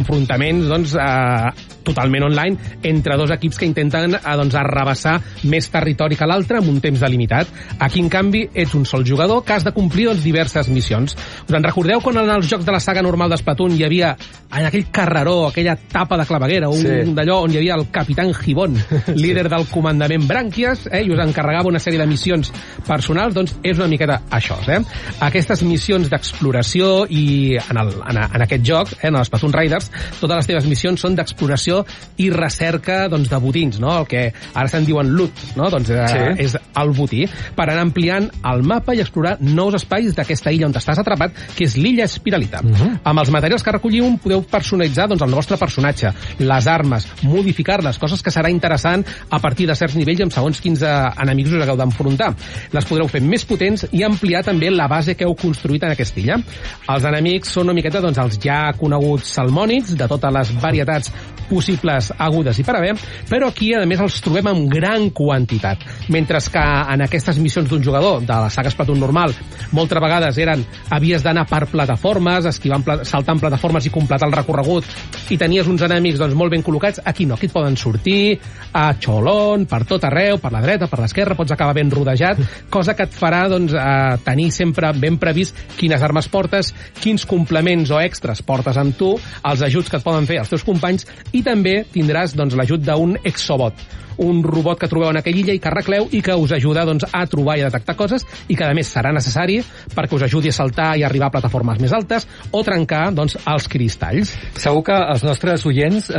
enfrontaments doncs, totalment online entre dos equips que intenten doncs, arrabassar més territori que l'altre en un temps delimitat. Aquí, en canvi, ets un sol jugador que has de complir doncs, diverses missions. Us en recordeu quan en els jocs de la saga normal d'Splatoon hi havia en aquell carreró, aquella tapa de claveguera, un d'allò on hi havia el Capitán Gibón, líder del comandament Brànquies, i us encarregava una sèrie de missions personals? Doncs és una miqueta això. Aquestes missions d'exploració i en aquest joc, en els Splatoon Riders, totes les teves missions són d'exploració i recerca doncs, de botins, no? El que ara se'n diuen loot, no? Doncs, és el botí, per anar ampliant el mapa i explorar nous espais d'aquesta illa on estàs atrapat, que és l'illa Espiralita. Amb els materials que recolliu podeu personalitzar doncs, el vostre personatge, les armes, modificar-les, coses que serà interessant a partir de certs nivells amb segons quins enemics us hagueu d'enfrontar. Les podreu fer més potents i ampliar també la base que heu construït en aquesta illa. Els enemics són una miqueta doncs, els ja coneguts salmònids, de totes les varietats possibles, agudes i per haver, però aquí, a més, els trobem en gran quantitat. Mentre que en aquestes missions d'un jugador de la saga Splatoon normal, moltes vegades havies d'anar per plataformes, saltant plataformes i completar el recorregut, i tenies uns enemics doncs, molt ben col·locats. Aquí no, aquí et poden sortir a xolón, per tot arreu, per la dreta, per l'esquerra, pots acabar ben rodejat, cosa que et farà doncs, tenir sempre ben previst quines armes portes, quins complements o extras portes amb tu, els ajuts que et poden fer els teus companys, i també tindràs doncs, l'ajut d'un exobot, un robot que trobeu en aquella illa i que arregleu i que us ajuda doncs, a trobar i a detectar coses, i que a més serà necessari perquè us ajudi a saltar i arribar a plataformes més altes o trencar doncs, els cristalls. Segur que els nostres oients,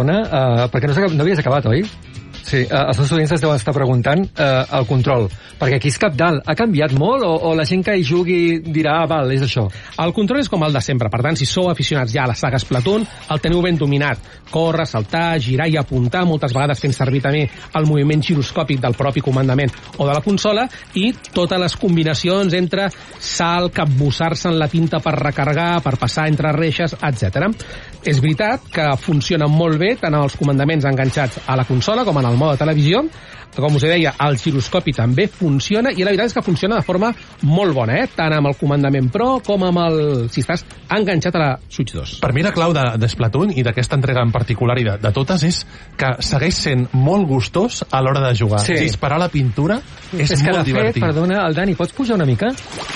perquè no havies acabat, oi? Sí, els nostres oients es deuen estar preguntant el control, perquè aquí és cabdal. Ha canviat molt o la gent que hi jugui dirà, val, és això? El control és com el de sempre, per tant, si sou aficionats ja a la saga Splatoon, el teniu ben dominat. Córrer, saltar, girar i apuntar, moltes vegades fent servir també el moviment giroscòpic del propi comandament o de la consola, i totes les combinacions entre salt, capbussar-se en la tinta per recarregar, per passar entre reixes, etc. És veritat que funcionen molt bé tant els comandaments enganxats a la consola com en el mode televisió. Com us deia, el giroscopi també funciona, i la veritat és que funciona de forma molt bona, tant amb el comandament Pro com amb si estàs enganxat a la Switch 2. Per mi la clau de Splatoon i d'aquesta entrega en particular i de totes és que segueix sent molt gustós a l'hora de jugar. Sí. Disparar la pintura és molt divertit. Perdona, el Dani, pots pujar una mica?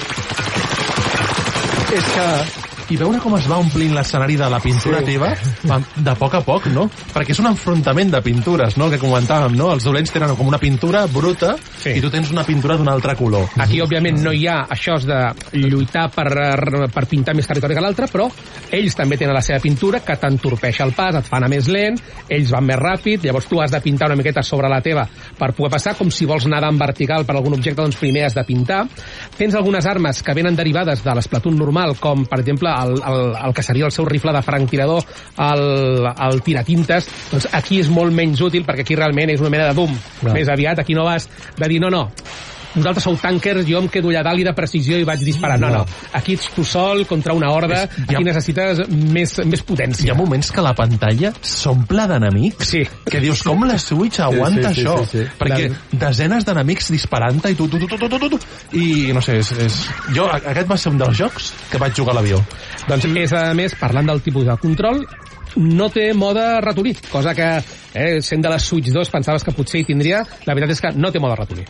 És que... I veure com es va omplint l'escenari de la pintura teva de poc a poc, no? Perquè és un enfrontament de pintures, no?, que comentàvem, no? Els dolents tenen com una pintura bruta i tu tens una pintura d'un altre color. Aquí, òbviament, no hi ha això de lluitar per pintar més territori que l'altre, però ells també tenen la seva pintura que t'entorpeix el pas, et fa anar més lent, ells van més ràpid, llavors tu has de pintar una miqueta sobre la teva per poder passar, com si vols nedar en vertical per algun objecte, doncs primer has de pintar. Tens algunes armes que venen derivades de l'Splatoon normal, com, per exemple, el que seria el seu rifle de franctirador, el tiratintes, doncs aquí és molt menys útil, perquè aquí realment és una mena de Doom. Més aviat, aquí no vas de dir, no, vosaltres sou tankers, jo em quedo allà dalt i de precisió i vaig disparar. No. Aquí ets tu sol contra una horda, aquí necessites més potència. Hi ha moments que la pantalla s'omple d'enemics, que dius, com la Switch aguanta això? Perquè desenes d'enemics disparant-te i tu... I no sé, jo aquest va ser un dels jocs que vaig jugar a l'avió. Doncs és, a més, parlant del tipus de control, no té mode ratolí, cosa que, sent de la Switch 2, pensaves que potser hi tindria. La veritat és que no té mode ratolí.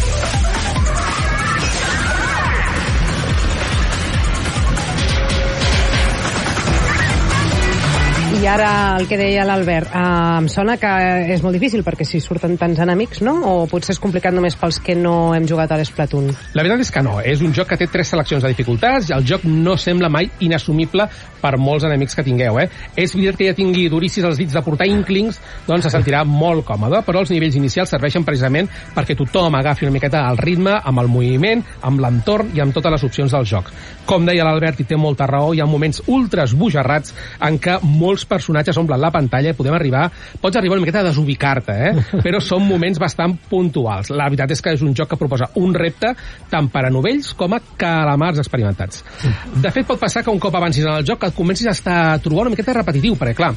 I ara el que deia l'Albert, em sona que és molt difícil perquè si surten tants enemics, no? O potser és complicat només pels que no hem jugat a l'Splatoon? La veritat és que no, és un joc que té 3 seleccions de dificultats i el joc no sembla mai inassumible per molts enemics que tingueu. És veritat que ja tingui duríssims els dits de portar Inklings, doncs se sentirà molt còmode, però els nivells inicials serveixen precisament perquè tothom agafi una miqueta el ritme, amb el moviment, amb l'entorn i amb totes les opcions del joc. Com deia l'Albert, i té molta raó, hi ha moments ultra esbojarrats en què molts personatges omplen la pantalla i pots arribar una miqueta a desubicar-te, però són moments bastant puntuals. La veritat és que és un joc que proposa un repte tant per a novells com a calamars experimentats. De fet, pot passar que un cop avancis en el joc et comencis a trobar una miqueta repetitiu, perquè clar,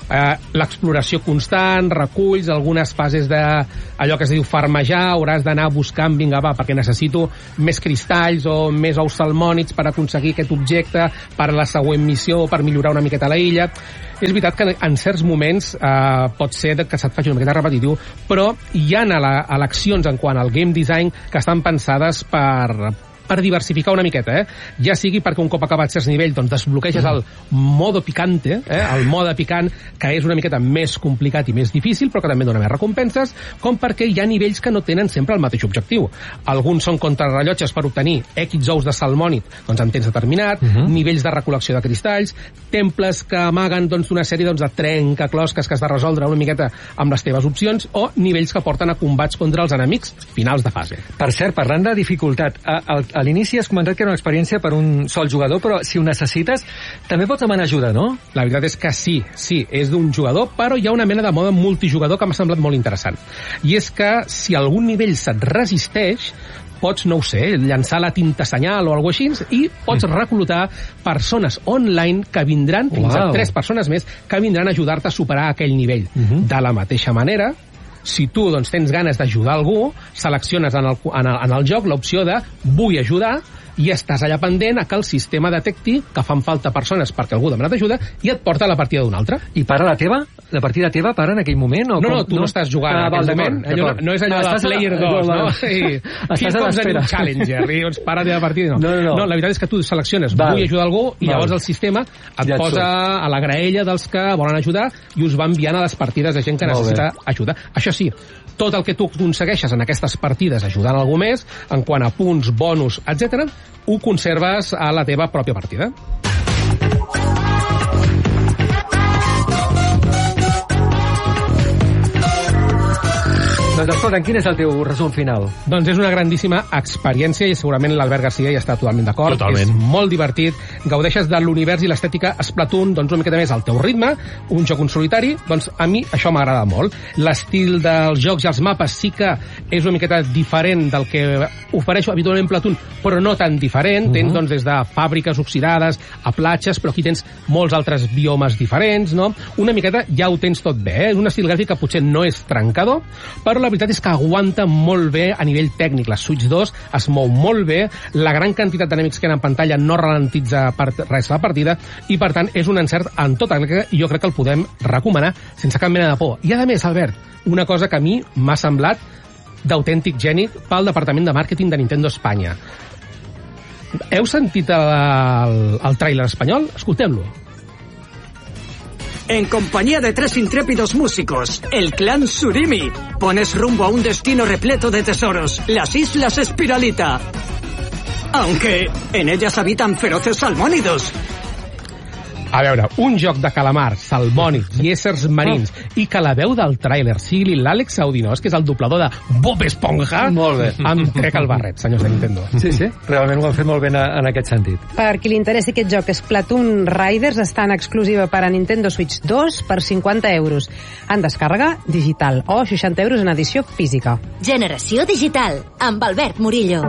l'exploració constant, reculls, algunes fases d'allò que es diu farmejar, hauràs d'anar buscant, vinga, va, perquè necessito més cristalls o més ous salmònids per aconseguir aquest objecte, per la següent missió, per millorar una miqueta la illa. És veritat que en certs moments pot ser que se't faci una miqueta repetitiu, però hi ha eleccions en quant al game design que estan pensades per diversificar una miqueta, ja sigui perquè un cop acabat certs nivells doncs desbloqueges el modo picante, el mode picant, que és una miqueta més complicat i més difícil, però que també dona més recompenses, com perquè hi ha nivells que no tenen sempre el mateix objectiu. Alguns són contrarrellotges per obtenir X ous de salmònid, doncs en temps determinat, nivells de recol·lecció de cristalls, temples que amaguen doncs una sèrie de trencaclosques que has de resoldre una miqueta amb les teves opcions, o nivells que porten a combats contra els enemics finals de fase. Per cert, parlant de dificultat, a l'inici has comentat que era una experiència per un sol jugador, però si ho necessites, també pots demanar ajuda, no? La veritat és que sí, és d'un jugador, però hi ha una mena de mode multijugador que m'ha semblat molt interessant. I és que si algun nivell se't resisteix, pots, no ho sé, llançar la tinta senyal o alguna cosa així, i pots reclutar persones online que vindran, fins a 3 persones més, que vindran a ajudar-te a superar aquell nivell. De la mateixa manera, si tu doncs, tens ganes d'ajudar algú, selecciones en el joc l'opció de vull ajudar, i estàs allà pendent a que el sistema detecti que fan falta persones perquè algú ha demanat ajuda i et porta a la partida d'un altre. I para la teva? La partida teva para en aquell moment? O no, tu no estàs jugant en aquell moment. No és allò de Player 2, no? Estàs a l'espera. Challenger, i doncs para la teva partida. No, la veritat és que tu selecciones vull ajudar algú i llavors el sistema et posa a la graella dels que volen ajudar i us va enviant a les partides de gent que necessita ajuda. Això sí, tot el que tu aconsegueixes en aquestes partides ajudant algú més, en quant a punts, bonus, etc., ho conserves a la teva pròpia partida. Doncs escolta, quin és el teu resum final? Doncs és una grandíssima experiència i segurament l'Albert Garcia hi està totalment d'acord. Totalment. És molt divertit, gaudeixes de l'univers i l'estètica Splatoon, doncs una miqueta més al teu ritme, un joc en solitari, doncs a mi això m'agrada molt. L'estil dels jocs i els mapes sí que és una miqueta diferent del que ofereixo habitualment Splatoon, però no tan diferent. Tens doncs des de fàbriques oxidades a platges, però aquí tens molts altres biomes diferents, no? Una miqueta ja ho tens tot bé, És un estil gràfic que potser no és trencador, però la veritat és que aguanta molt bé a nivell tècnic. La Switch 2 es mou molt bé, la gran quantitat d'enemics que hi ha en pantalla no ralentitza res la partida, i per tant és un encert en tota tècnica i jo crec que el podem recomanar sense cap mena de por. I a més, Albert, una cosa que a mi m'ha semblat d'autèntic geni pel Departament de Màrqueting de Nintendo Espanya. Heu sentit el tràiler espanyol? Escoltem-lo. En compañía de 3 intrépidos músicos, el clan Surimi, pones rumbo a un destino repleto de tesoros, las Islas Espiralita. Aunque en ellas habitan feroces salmónidos. A veure, un joc de calamars, salmònids i éssers marins, i que la veu del tràiler sigui l'Àlex Audinós, que és el doblador de Bob Esponja, em trec el barret, senyors de Nintendo. Sí, realment ho han fet molt bé en aquest sentit. Per qui li interessi aquest joc, Splatoon Riders està en exclusiva per a Nintendo Switch 2 per 50 euros. En descàrrega digital o 60 euros en edició física. Generació digital, amb Albert Murillo.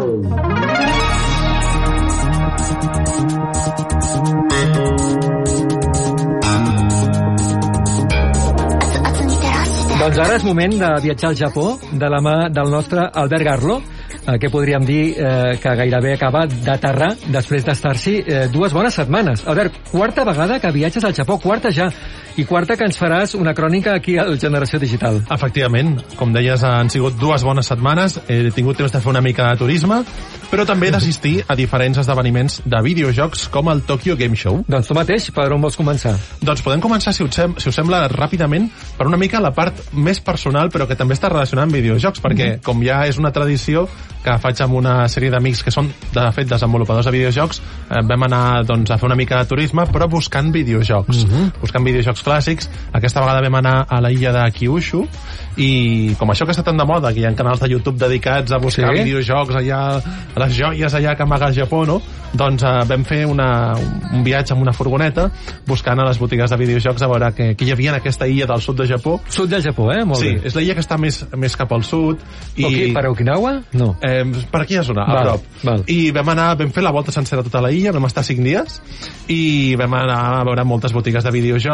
Doncs ara és moment de viatjar al Japó de la mà del nostre Albert Garlo, que podríem dir que gairebé acaba d'aterrar després d'estar-s'hi 2 bones setmanes. Albert, quarta vegada que viatges al Japó, quarta ja, i quarta que ens faràs una crònica aquí a Generació Digital. Efectivament, com deies, han sigut 2 bones setmanes, he tingut temps de fer una mica de turisme, però també d'assistir a diferents esdeveniments de videojocs com el Tokyo Game Show. Doncs tu mateix, per on vols començar? Doncs podem començar, si us sembla, ràpidament, per una mica la part més personal, però que també està relacionada amb videojocs, perquè com ja és una tradició que faig amb una sèrie d'amics que són, de fet, desenvolupadors de videojocs, vam anar doncs, a fer una mica de turisme, però buscant videojocs. Buscant videojocs clàssics. Aquesta vegada vam anar a la illa de Kyushu, i com això que està tan de moda, que hi ha canals de YouTube dedicats a buscar videojocs allà, a les joies allà que amaga el Japó, no? Doncs vam fer un viatge amb una furgoneta buscant a les botigues de videojocs a veure què hi havia en aquesta illa del sud de Japó. Sud del Japó, molt bé. Sí, és la illa que està més cap al sud. Per Okinawa? No. Per aquí a zona, a prop. I vam fer la volta sencera a tota la illa, vam estar 5 dies, i vam anar a veure moltes botigues de videojocs, també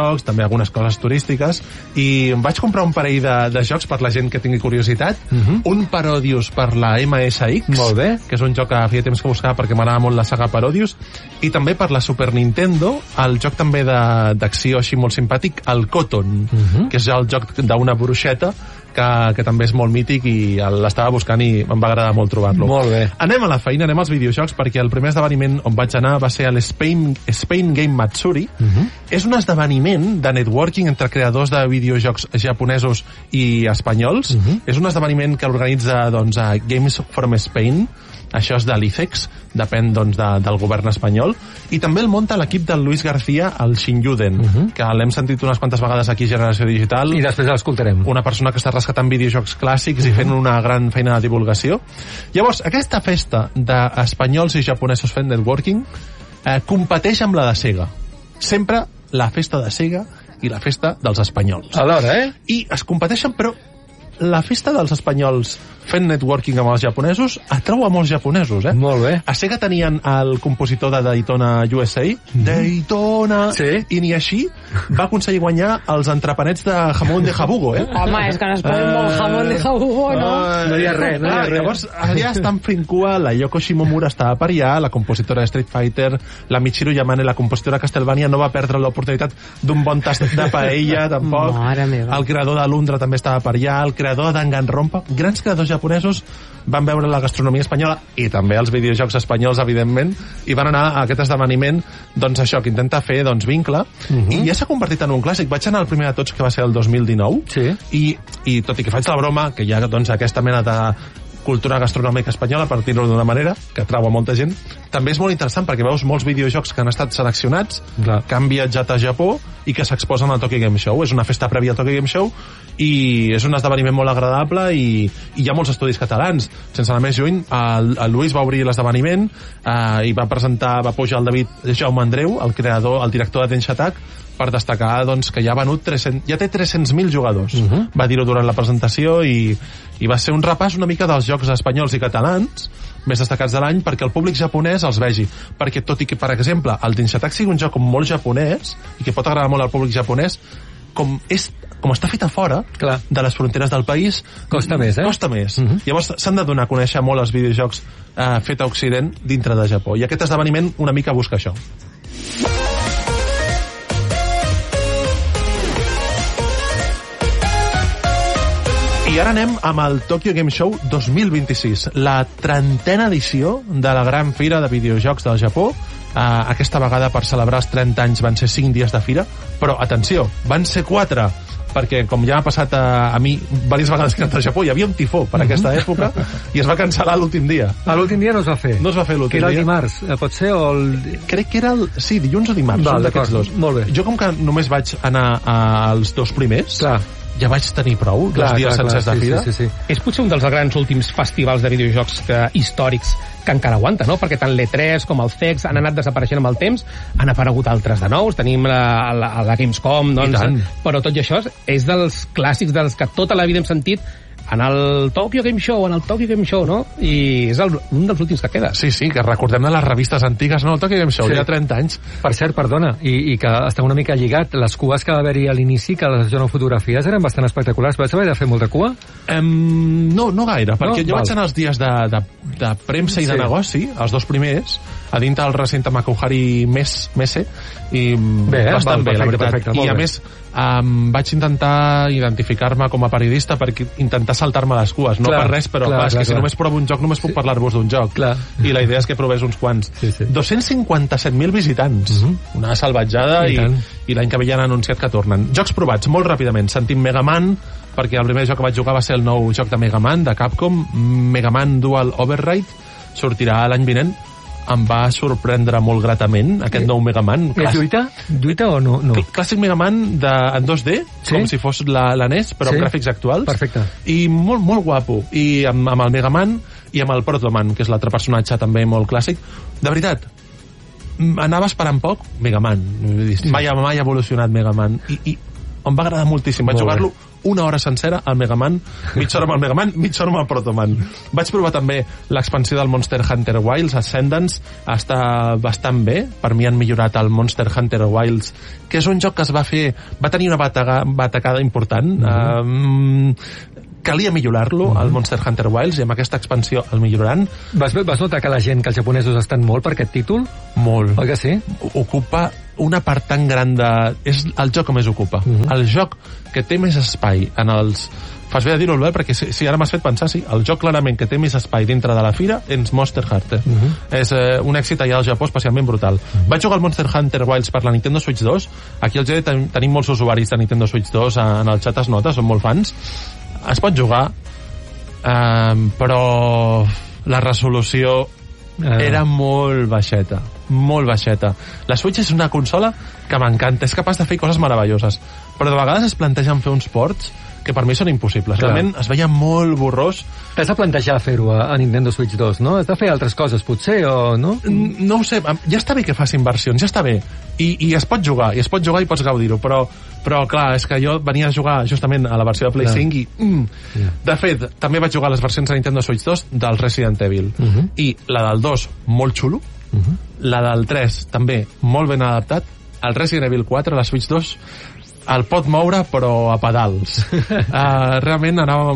algunes coses turístiques, i em vaig comprar un parell de jocs per la gent que tingui curiositat. Un Parodius per la MSX, molt bé, que és un joc que feia temps que buscava perquè m'agrada molt la saga Parodius, i també per la Super Nintendo el joc també d'acció així molt simpàtic, el Cotton, que és el joc d'una bruixeta que també és molt mític, i l'estava buscant i em va agradar molt trobar-lo. Molt bé. Anem a la feina, anem als videojocs, perquè el primer esdeveniment on vaig anar va ser a l'Spain Game Matsuri. És un esdeveniment de networking entre creadors de videojocs japonesos i espanyols. És un esdeveniment que organitza doncs, a Games from Spain, això és de l'ICEX, depèn doncs, del govern espanyol, i també el munta l'equip del Luis García, el Shinyuden, que l'hem sentit unes quantes vegades aquí a Generació Digital. I després l'escoltarem. Una persona que està rescatant videojocs clàssics i fent una gran feina de divulgació. Llavors, aquesta festa d'espanyols i japonesos fent networking competeix amb la de Sega. Sempre la festa de Sega i la festa dels espanyols. Alhora, I es competeixen, però la festa dels espanyols fent networking amb els japonesos atrau a molts japonesos, Molt bé. A Sega tenien el compositor de Daytona USA, Daytona, i ni així va aconseguir guanyar els entrepanets de jamón de jabugo, Home, és que no es poden molt jamón de jabugo, no? No hi ha res, no hi ha res. Llavors, allà estan fent cua, la Yoko Shimomura estava per allà, la compositora de Street Fighter, la Michiru Yamane, la compositora de Castlevania, no va perdre l'oportunitat d'un bon tast de paella, tampoc. Mare meva. El creador de Lundra també estava per allà, el creador de Danganronpa, grans creadors japonesos van veure la gastronomia espanyola i també els videojocs espanyols, evidentment, i van anar a aquest esdeveniment, doncs això, que intenta fer doncs, vincle, i ja s'ha convertit en un clàssic. Vaig anar al primer de tots, que va ser el 2019, i tot i que faig la broma, que hi ha doncs, aquesta mena de cultura gastronòmica espanyola, per dir-ho d'una manera, que atrau a molta gent, també és molt interessant perquè veus molts videojocs que han estat seleccionats, que han viatjat a Japó i que s'exposen al Tokyo Game Show. És una festa prèvia al Tokyo Game Show i és un esdeveniment molt agradable, i hi ha molts estudis catalans. Sense anar més lluny, el Luis va obrir l'esdeveniment i va pujar el David Jaume Andreu, el director de Densha Attack, per destacar doncs, que ja ha venut ja té 300.000 jugadors. Va dir-ho durant la presentació, i va ser un repàs una mica dels jocs espanyols i catalans més destacats de l'any, perquè el públic japonès els vegi. Perquè tot i que, per exemple, el Densha Attack sigui un joc molt japonès i que pot agradar molt al públic japonès, com està fet a fora de les fronteres del país, costa més, Costa més. Llavors s'han de donar a conèixer molt els videojocs fet a Occident dintre de Japó. I aquest esdeveniment una mica busca això. I ara anem amb el Tokyo Game Show 2026, la 30a edició de la gran fira de videojocs del Japó. Aquesta vegada, per celebrar els 30 anys, van ser 5 dies de fira, però atenció, van ser 4, perquè com ja m'ha passat a mi diverses vegades que he anat al Japó, hi havia un tifó per aquesta època i es va cancel·lar l'últim dia. L'últim dia no es va fer? No es va fer l'últim dia. Que era el dimarts, pot ser? Crec que era dilluns o dimarts, un d'aquests dos. Molt bé. Jo, com que només vaig anar als dos primers, ja vaig tenir prou dels dies sencers de fira. Sí. És potser un dels grans últims festivals de videojocs històrics que encara aguanta, no? Perquè tant l'E3 com el CEX han anat desapareixent amb el temps, han aparegut altres de nous, tenim la Gamescom, doncs, però tot i això és dels clàssics dels que tota la vida hem sentit en el Tokyo Game Show, no? I és un dels últims que queda. Sí, que recordem de les revistes antigues, no? El Tokyo Game Show, ja 30 anys. Per cert, perdona, i que està una mica lligat, les cues que va haver-hi a l'inici, que les donen fotografies, eren bastant espectaculars. Vas haver de fer molta cua? No gaire, perquè jo vaig anar els dies de premsa i de negoci, els dos primers, a dintre del recinte Makuhari Messe, i bastant bé, la veritat. I a més, vaig intentar identificar-me com a periodista per intentar saltar-me les cues, no per res, però és que si només provo un joc només puc parlar-vos d'un joc, i la idea és que provés uns quants. 257.000 visitants, una salvatjada, i l'any que ve ja han anunciat que tornen. Jocs provats, molt ràpidament, sentim Mega Man, perquè el primer joc que vaig jugar va ser el nou joc de Mega Man, de Capcom, Mega Man Dual Override, sortirà l'any vinent. Em va sorprendre molt gratament aquest nou Mega Man. És lluita o no? Clàssic Mega Man en 2D, com si fos la NES, però amb gràfics actuals. Perfecte. I molt, molt guapo. I amb el Mega Man i amb el Protoman, que és l'altre personatge també molt clàssic. De veritat, anava esperant poc Mega Man. Mai ha evolucionat Mega Man. I em va agradar moltíssim. Vaig jugar-lo una hora sencera al Mega Man, mitja hora amb el Mega Man, mitja hora amb el Proto Man. Vaig provar també l'expansió del Monster Hunter Wilds, Ascendance, està bastant bé. Per mi han millorat el Monster Hunter Wilds, que és un joc que va tenir una batacada important. Calia millorar-lo, el Monster Hunter Wilds, i amb aquesta expansió el milloraran. Vas notar que la gent, que els japonesos estan molt per aquest títol? Molt. Oi que sí? Ocupa una part tan gran de... És el joc que més ocupa. El joc que té més espai en els... Fas bé de dir-ho, Albert, perquè si ara m'has fet pensar, sí, el joc clarament que té més espai dintre de la fira és Monster Hunter. És un èxit allà al Japó especialment brutal. Vaig jugar al Monster Hunter Wilds per la Nintendo Switch 2. Aquí al GD tenim molts usuaris de Nintendo Switch 2, en el xat es nota, són molt fans. Es pot jugar, però la resolució era molt baixeta, molt baixeta. La Switch és una consola que m'encanta, és capaç de fer coses meravelloses, però de vegades es plantegen fer uns ports que per mi són impossibles. Realment es veia molt borrós. T'has de plantejar fer-ho a Nintendo Switch 2, no? Has de fer altres coses, potser, o no? No ho sé, ja està bé que facin versions, ja està bé. I es pot jugar, i pots gaudir-ho, però clar, és que jo venia a jugar justament a la versió de Play 5 i... De fet, també vaig jugar a les versions de Nintendo Switch 2 del Resident Evil. I la del 2, molt xulo. La del 3, també, molt ben adaptat. El Resident Evil 4, la Switch 2... el pot moure però a pedals. Realment anava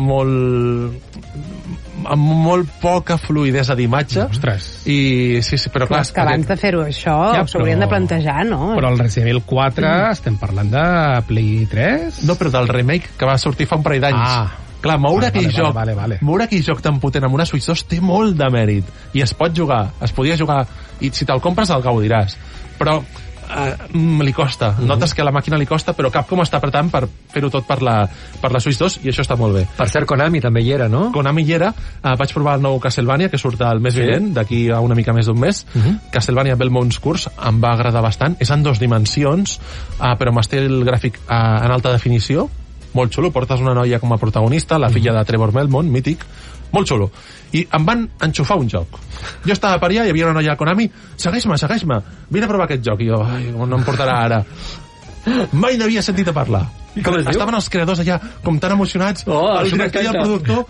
amb molt poca fluïdesa d'imatge. Ostres. I sí, però clar, és que abans de fer-ho això s'haurien de plantejar, no? Però el Resident Evil 4 estem parlant de Play 3? No, però del remake que va sortir fa un parell d'anys. Clar, moure aquell joc tan potent amb una Switch 2 té molt de mèrit i es pot jugar, es podia jugar, i si te'l compres el gaudiràs, però li costa, notes que a la màquina li costa, però Capcom està apretant per fer-ho tot per la Switch 2 i això està molt bé. Per cert, Konami també hi era, no? Konami hi era, vaig provar el nou Castlevania que surt el mes vinent, d'aquí a una mica més d'un mes. Castlevania Belmont's Curse em va agradar bastant, és en 2 dimensions, però amb estil gràfic en alta definició, molt xulo, portes una noia com a protagonista, la filla de Trevor Belmont, mític, molt xulo. I em van enxufar un joc. Jo estava per allà, hi havia una noia a Konami, segueix-me, vine a provar aquest joc. I jo, on em portarà ara? Mai n'havia sentit a parlar. Com es diu? Estaven els creadors allà com tan emocionats, el director i el productor.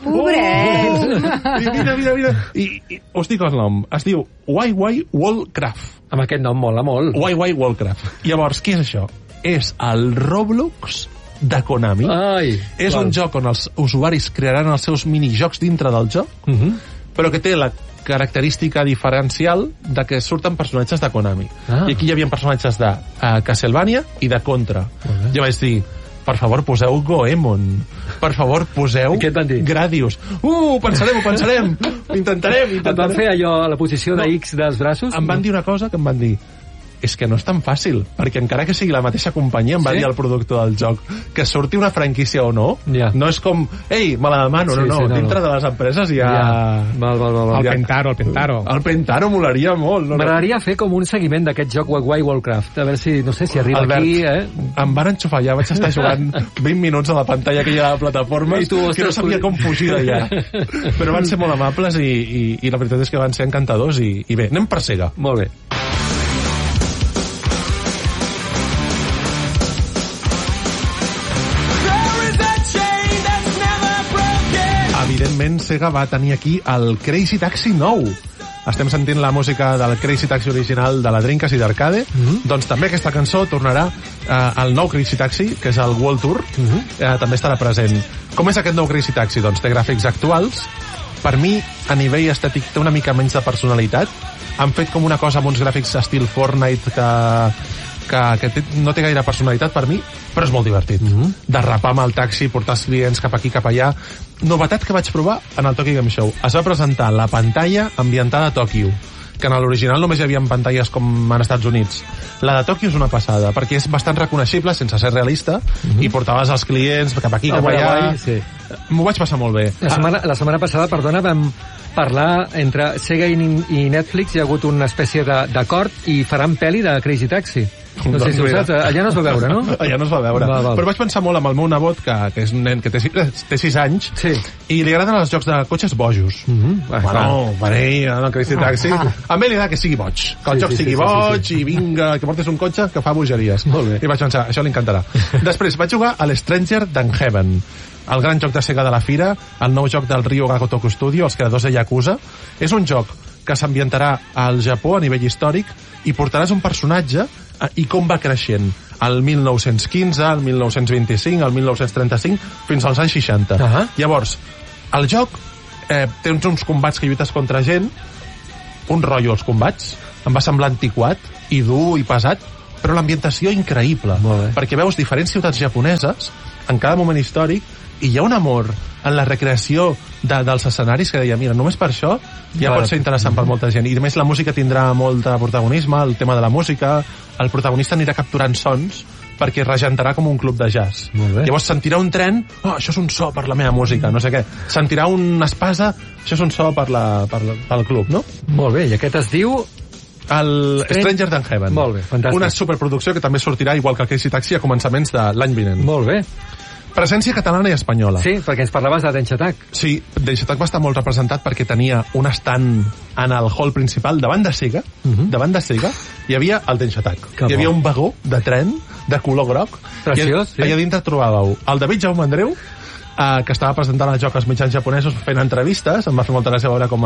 Mira. I us dic el nom, es diu YY Wallcraft. Amb aquest nom mola molt. YY Wallcraft. Llavors, què és això? És el Roblox de Konami. És un joc on els usuaris crearan els seus minijocs dintre del joc, però que té la característica diferencial de que surten personatges de Konami. I aquí hi havia personatges de Castlevania i de Contra. Jo vaig dir, per favor, poseu Goemon. Per favor, poseu Gradius. Pensarem. Intentarem. Et van fer allò a la posició de X dels braços? Em van dir una cosa que em van dir, és que no és tan fàcil, perquè encara que sigui la mateixa companyia, em va dir el productor del joc, que surti una franquícia o no, no és com, ei, me la demano, no, dintre de les empreses hi ha... El Pentaro. El Pentaro molaria molt. M'agradaria fer com un seguiment d'aquest joc YY Wallcraft, a veure si, no sé, si arriba aquí... Em van enxufar ja, vaig estar jugant 20 minuts a la pantalla aquella de plataformes, que no sabia com fugir d'allà. Però van ser molt amables i la veritat és que van ser encantadors i bé, anem per Sega. Molt bé. Evidentment, Sega va tenir aquí el Crazy Taxi nou. Estem sentint la música del Crazy Taxi original de la Dreamcast i d'arcade. Doncs també aquesta cançó tornarà al nou Crazy Taxi, que és el World Tour. També estarà present. Com és aquest nou Crazy Taxi? Doncs té gràfics actuals. Per mi, a nivell estètic, té una mica menys de personalitat. Han fet com una cosa amb uns gràfics estil Fortnite que no té gaire personalitat per mi, però és molt divertit. Derrapar amb el taxi, portar els clients cap aquí, cap allà. Novetat que vaig provar en el Tokyo Game Show. Es va presentar la pantalla ambientada a Tòquio, que en l'original només hi havia pantalles com en Estats Units. La de Tòquio és una passada, perquè és bastant reconeixible, sense ser realista, i portaves els clients cap aquí, cap allà... M'ho vaig passar molt bé. La setmana passada, perdona, vam parlar entre Sega i Netflix, hi ha hagut una espècie d'acord i faran pel·li de Crazy Taxi. No sé si ho saps, allà no es va veure, no? Allà no es va veure. Però vaig pensar molt amb el meu nebot, que és un nen que té 6 anys, i li agraden els jocs de cotxes bojos. Bueno, per ell, el Crazy Taxi, a mi li agrada que sigui boig, que el joc sigui boig, i vinga, que portes un cotxe que fa bogeries. I vaig pensar, això li encantarà. Després vaig jugar a l'Stranger Than Heaven, el gran joc de Sega de la Fira, el nou joc del Ryo Gagotoku Studio, els creadors de Yakuza. És un joc que s'ambientarà al Japó a nivell històric i portaràs un personatge i com va creixent al 1915, al 1925, al 1935, fins als anys 60. Llavors, el joc té uns combats que lluites contra gent, un rotllo als combats, em va semblar antiquat i dur i pesat, però l'ambientació increïble, perquè veus diferents ciutats japoneses en cada moment històric i hi ha un amor en la recreació dels escenaris que deia, mira, només per això ja pot ser interessant per molta gent. I a més la música tindrà molt de protagonisme, el tema de la música, el protagonista anirà capturant sons perquè regentarà com un club de jazz. Llavors sentirà un tren, això és un so per la meva música, no sé què. Sentirà una espasa, això és un so pel club, no? Molt bé, i aquest es diu... El Stranger Than Heaven. Molt bé, fantàstic. Una superproducció que també sortirà igual que el Crazy Taxi a començaments de l'any vinent. Molt bé. Presència catalana i espanyola. Sí, perquè ens parlaves de Densha Attack. Sí, Densha Attack va estar molt representat perquè tenia un stand en el hall principal davant de Sega, hi havia el Densha Attack. Hi havia un vagó de tren de color groc. Preciós, allà dintre trobàveu el David Jaume Andreu, que estava presentant el joc als mitjans japonesos fent entrevistes, em va fer molta gràcia veure com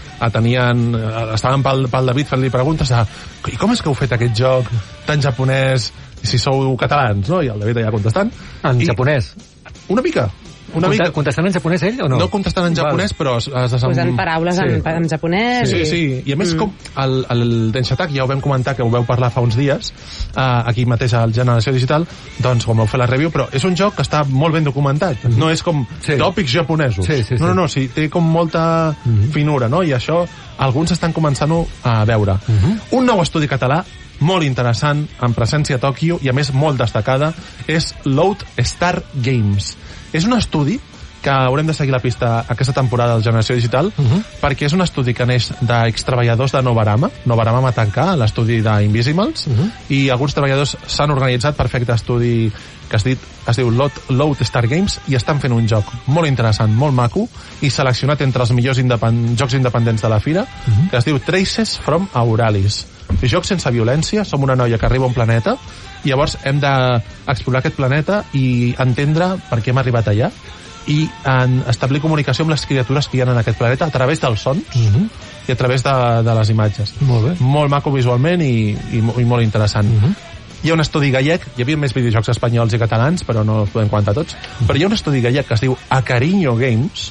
estaven pel David fent-li preguntes i com és que heu fet aquest joc tan japonès si sou catalans, no? I el David allà contestant. En japonès? Una mica. Contestant en japonès ell o no? No contestant en japonès, però... Posant paraules en japonès. Sí. I a més, com el Densha Attack, ja ho vam comentar, que ho veu parlar fa uns dies, aquí mateix al Generació Digital, doncs com vau fer la review, però és un joc que està molt ben documentat. No és com tòpics japonesos. No, té com molta finura, no? I això alguns estan començant-ho a veure. Un nou estudi català molt interessant, amb presència a Tòquio i a més molt destacada, és Load Star Games. És un estudi que haurem de seguir la pista aquesta temporada del Generació Digital, perquè és un estudi que neix d'extreballadors de Novarama. Novarama va tancar l'estudi d'Invisimals, i alguns treballadors s'han organitzat per fer aquest estudi que es diu Load Star Games, i estan fent un joc molt interessant, molt maco, i seleccionat entre els millors jocs independents de la fira, que es diu Traces from Auralis. Joc sense violència, som una noia que arriba a un planeta, i llavors hem d'explorar aquest planeta i entendre per què hem arribat allà, i establir comunicació amb les criatures que hi ha en aquest planeta a través dels sons i a través de les imatges. Molt bé. Molt maco visualment i molt interessant. Hi ha un estudi gallec, hi havia més videojocs espanyols i catalans, però no els podem comentar tots, però hi ha un estudi gallec que es diu Acariño Games,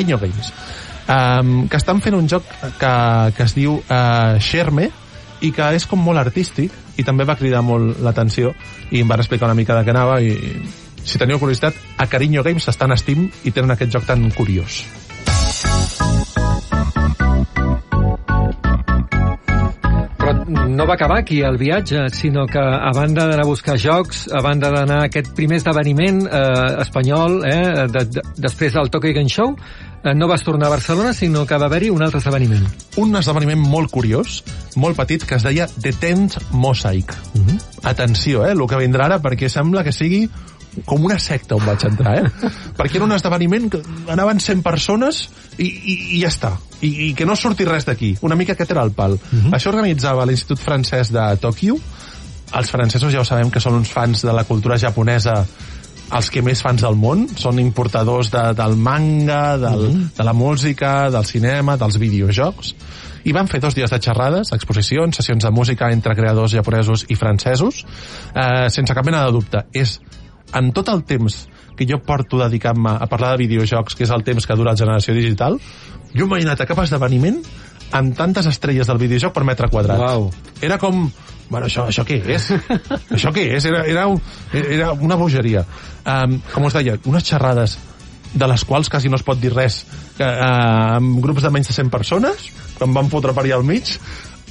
que estan fent un joc que es diu Xerme, i que és com molt artístic, i també va cridar molt l'atenció, i em van explicar una mica de què anava, i si teniu curiositat, Acariño Games està en Steam i tenen aquest joc tan curiós. Però no va acabar aquí el viatge, sinó que a banda d'anar a buscar jocs, a banda d'anar a aquest primer esdeveniment espanyol, després del Tokyo Game Show, no vas tornar a Barcelona, sinó que va haver-hi un altre esdeveniment. Un esdeveniment molt curiós, molt petit, que es deia The Tent Mosaic. Atenció, el que vindrà ara, perquè sembla que sigui com una secta on vaig entrar, perquè era un esdeveniment que anaven 100 persones i ja està, i que no surti res d'aquí. Una mica aquest era el pal. Això organitzava l'Institut Francès de Tòquio. Els francesos ja ho sabem que són uns fans de la cultura japonesa, els que més fans del món, són importadors del manga, de la música, del cinema, dels videojocs, i van fer 2 dies de xerrades, exposicions, sessions de música entre creadors japonesos i francesos, sense cap mena de dubte. És en tot el temps que jo porto dedicant-me a parlar de videojocs, que és el temps que dura la Generació Digital, jo m'he anat a cap esdeveniment amb tantes estrelles del videojoc per metre quadrat. Wow. Era com... Bueno, això què és? Això què és? Era una bogeria. Com us deia, unes xerrades de les quals quasi no es pot dir res, amb grups de menys de 100 persones, que em van fotre per allà al mig,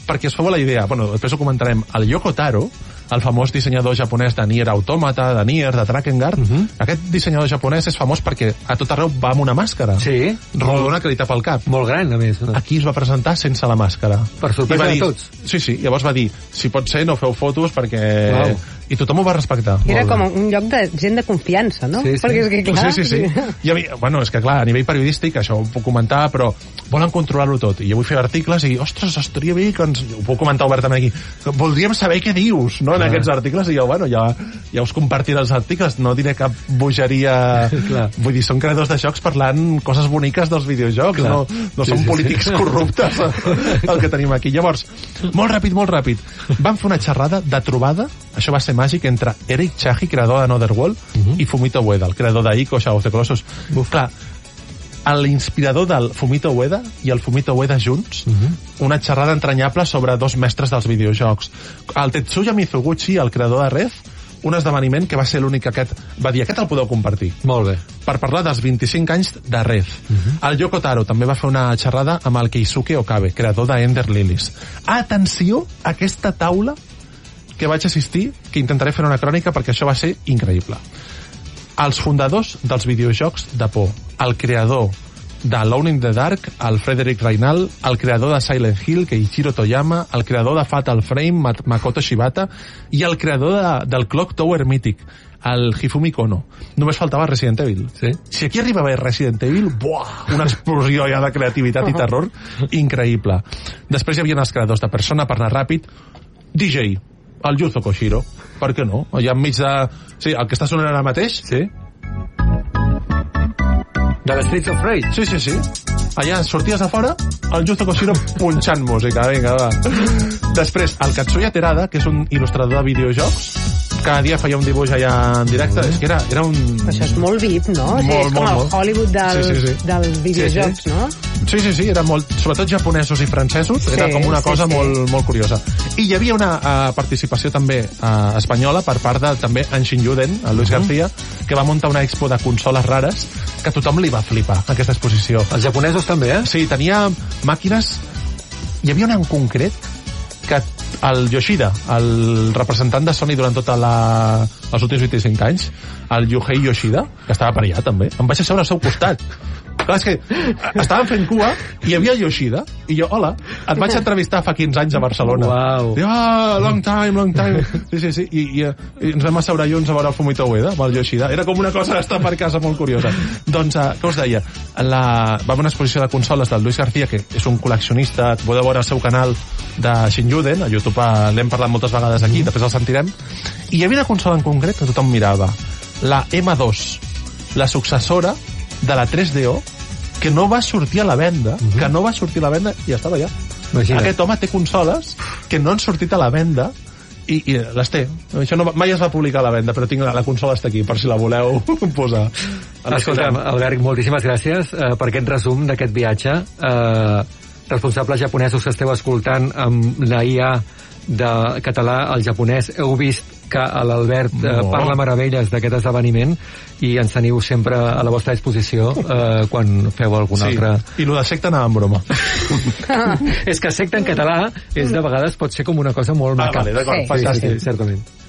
perquè us feu la idea, bueno, després ho comentarem, el Yoko Taro, el famós dissenyador japonès de Nier Automata, de Nier, de Drakengard, aquest dissenyador japonès és famós perquè a tot arreu va amb una màscara. Sí. Rodona que li tapa el cap. Molt gran, a més. Aquí es va presentar sense la màscara. Per sorpresa de tots. Sí, llavors va dir, si pot ser, no feu fotos perquè... Wow. I tothom ho va respectar. Era com un lloc de gent de confiança, no? Sí. Perquè és que, clar... Sí. Bueno, és que clar, a nivell periodístic, això ho puc comentar, però volen controlar-ho tot. I jo vull fer articles i, ostres, estaria bé que ens... Ho puc comentar obertament aquí. Voldríem saber què dius, no?, en aquests articles. I jo, bueno, ja us compartiré els articles. No diré cap bogeria... Vull dir, són creadors de jocs parlant coses boniques dels videojocs. No són polítics corruptes el que tenim aquí. Llavors, molt ràpid. Van fer una xerrada de trobada, això va ser màgic, entre Eric Chahi, creador de Another World, i Fumito Ueda, el creador d'Ico, Shadow of the Colossus. Clar, l'inspirador del Fumito Ueda i el Fumito Ueda junts, una xerrada entranyable sobre dos mestres dels videojocs. El Tetsuya Mizoguchi, el creador de Rez, un esdeveniment que va ser l'únic que va dir, aquest el podeu compartir. Molt bé. Per parlar dels 25 anys de Rez. El Yoko Taro també va fer una xerrada amb el Keisuke Okabe, creador de Ender Lilies. Atenció a aquesta taula que vaig assistir, que intentaré fer una crònica perquè això va ser increïble. Els fundadors dels videojocs de por, el creador de Alone in the Dark, el Frederick Reynal, el creador de Silent Hill, Keiichiro Toyama, el creador de Fatal Frame, Makoto Shibata, i el creador del Clock Tower Mythic, el Hifumi Kono. Només faltava Resident Evil. Sí? Si aquí arriba a haver Resident Evil, una explosió ja de creativitat i terror increïble. Després hi havia els creadors de Persona, per anar ràpid, DJ, el Yuzo Koshiro, per què no? Allà enmig de... Sí, el que està sonant ara mateix. Sí. De les Streets of Rage. Sí. Allà sorties a fora, el Yuzo Koshiro punxant música, vinga, va. Després, el Katsuya Terada, que és un il·lustrador de videojocs, cada dia feia un dibuix allà en directe, és que era un... Això és molt VIP, no? És com el Hollywood dels videojocs, no? Sí, era molt... Sobretot japonesos i francesos, era com una cosa molt curiosa. I hi havia una participació també espanyola per part de també en Shinyuden, el Luis García, que va muntar una expo de consoles rares que a tothom li va flipar, aquesta exposició. Els japonesos també, eh? Sí, tenia màquines... Hi havia una en concret que el Yoshida, el representant de Sony durant tota els últims 25 anys, el Yuhei Yoshida, que estava per allà també, em vaig asseure al seu costat. Clar, és que estàvem fent cua i hi havia Yoshida i jo, hola, et vaig entrevistar fa 15 anys a Barcelona. Wow. I, long time. Sí. I ens vam asseure junts a veure el Fumito Ueda amb el Yoshida. Era com una cosa d'estar per casa molt curiosa. Doncs, què us deia? Va haver una exposició de consoles del Luis García, que és un col·leccionista, podeu veure el seu canal de Shinyuden, a YouTube l'hem parlat moltes vegades aquí, després el sentirem, i hi havia una consola en concret que tothom mirava, la M2, la successora de la 3DO, que no va sortir a la venda, i estava allà. Imagina. Aquest home té consoles que no han sortit a la venda i les té. Això mai es va publicar a la venda, però la consola està aquí, per si la voleu posar. Escolta'm, Albert, moltíssimes gràcies per aquest resum d'aquest viatge. Responsables japonesos que esteu escoltant amb la IA de català al japonès, heu vist que l'Albert parla meravelles d'aquest esdeveniment i ens teniu sempre a la vostra disposició quan feu algun altre... I lo de secta anava en broma. És que secta en català de vegades pot ser com una cosa molt maca. Vale, d'acord, fantàstic. Sí, certament.